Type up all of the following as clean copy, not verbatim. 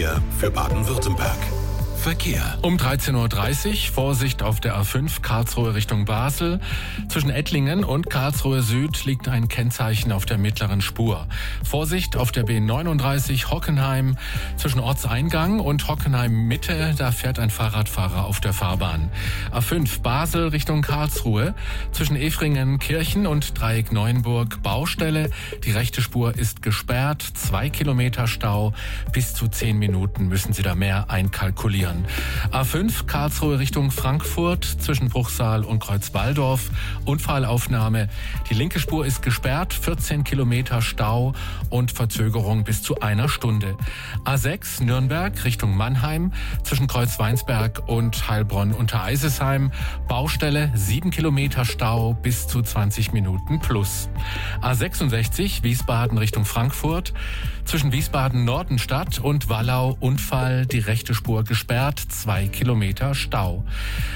A4 für Baden-Württemberg. Verkehr. Um 13.30 Uhr Vorsicht auf der A5 Karlsruhe Richtung Basel. Zwischen Ettlingen und Karlsruhe Süd liegt ein Kennzeichen auf der mittleren Spur. Vorsicht auf der B39 Hockenheim zwischen Ortseingang und Hockenheim Mitte. Da fährt ein Fahrradfahrer auf der Fahrbahn. A5 Basel Richtung Karlsruhe zwischen Efringen Kirchen und Dreieck Neuenburg Baustelle. Die rechte Spur ist gesperrt. 2 Kilometer Stau. Bis zu 10 Minuten müssen Sie da mehr einkalkulieren. A5 Karlsruhe Richtung Frankfurt zwischen Bruchsal und Kreuzwaldorf. Unfallaufnahme. Die linke Spur ist gesperrt. 14 Kilometer Stau und Verzögerung bis zu 1 Stunde. A6 Nürnberg Richtung Mannheim zwischen Kreuzweinsberg und Heilbronn unter Eisesheim. Baustelle 7 Kilometer Stau bis zu 20 Minuten plus. A66 Wiesbaden Richtung Frankfurt zwischen Wiesbaden Nordenstadt und Wallau Unfall. Die rechte Spur gesperrt. 2 Kilometer Stau.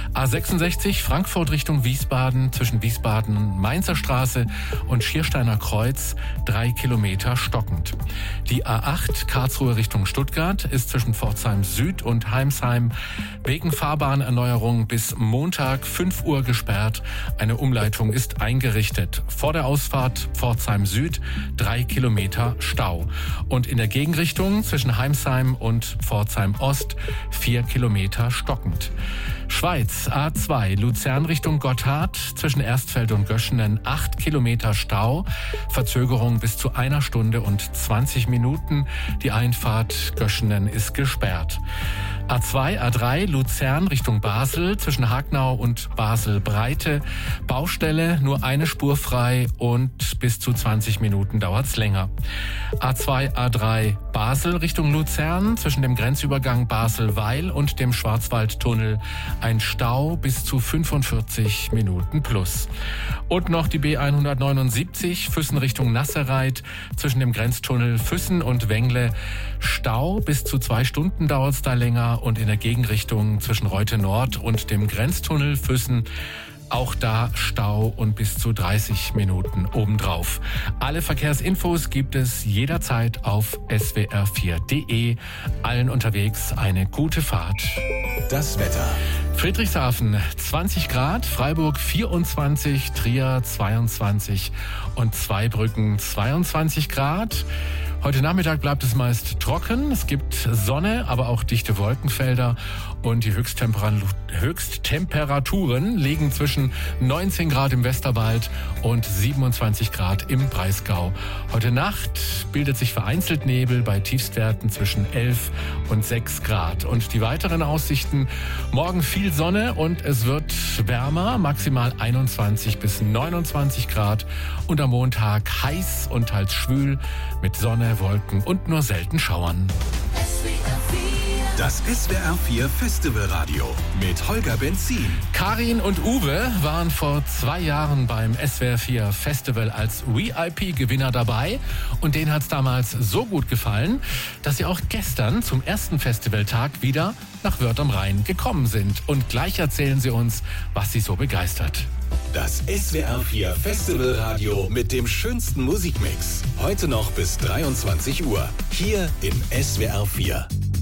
A66 Frankfurt Richtung Wiesbaden zwischen Wiesbaden Mainzer Straße und Schiersteiner Kreuz 3 Kilometer stockend. Die A8 Karlsruhe Richtung Stuttgart ist zwischen Pforzheim Süd und Heimsheim wegen Fahrbahnerneuerung bis Montag 5 Uhr gesperrt. Eine Umleitung ist eingerichtet. Vor der Ausfahrt Pforzheim Süd 3 Kilometer Stau. Und in der Gegenrichtung zwischen Heimsheim und Pforzheim Ost 4 Kilometer stockend. Schweiz A2 Luzern Richtung Gotthard zwischen Erstfeld und Göschenen 8 Kilometer Stau. Verzögerung bis zu 1 Stunde und 20 Minuten. Die Einfahrt Göschenen ist gesperrt. A2, A3 Luzern Richtung Basel zwischen Hagnau und Basel-Breite. Baustelle, nur eine Spur frei und bis zu 20 Minuten dauert's länger. A2, A3 Basel Richtung Luzern zwischen dem Grenzübergang Basel-Weil und dem Schwarzwaldtunnel ein Stau bis zu 45 Minuten plus. Und noch die B179 Füssen Richtung Nasserreit zwischen dem Grenztunnel Füssen und Wengle. Stau bis zu 2 Stunden dauert's da länger. Und in der Gegenrichtung zwischen Reute Nord und dem Grenztunnel Füssen auch da Stau und bis zu 30 Minuten obendrauf. Alle Verkehrsinfos gibt es jederzeit auf swr4.de. Allen unterwegs eine gute Fahrt. Das Wetter. Friedrichshafen 20 Grad, Freiburg 24, Trier 22 und Zweibrücken 22 Grad. Heute Nachmittag bleibt es meist trocken. Es gibt Sonne, aber auch dichte Wolkenfelder. Und die Höchsttemperaturen liegen zwischen 19 Grad im Westerwald und 27 Grad im Breisgau. Heute Nacht bildet sich vereinzelt Nebel bei Tiefstwerten zwischen 11 und 6 Grad. Und die weiteren Aussichten: morgen viel Sonne und es wird wärmer, maximal 21 bis 29 Grad. Und am Montag heiß und teils schwül mit Sonne, Wolken und nur selten Schauern. Das SWR4 Festivalradio mit Holger Benzin. Karin und Uwe waren vor 2 Jahren beim SWR4 Festival als VIP-Gewinner dabei. Und denen hat's damals so gut gefallen, dass sie auch gestern zum ersten Festivaltag wieder nach Wörth am Rhein gekommen sind. Und gleich erzählen sie uns, was sie so begeistert. Das SWR4 Festivalradio mit dem schönsten Musikmix. Heute noch bis 23 Uhr. Hier in SWR4.